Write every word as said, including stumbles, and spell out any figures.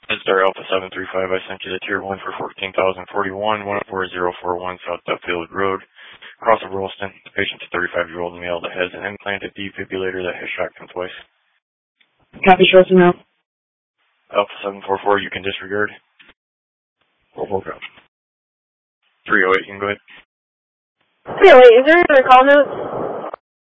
Star Alpha seven three five, I sent you the Tier one for fourteen thousand forty-one, one four zero four one South Duffield Road, across of Rolston. The patient's a thirty-five-year-old male that has an implanted defibrillator that has shocked him twice. Copy, short now. Alpha seven four four, you can disregard. four four four. three oh eight, you can go ahead. three oh eight, is there a call note?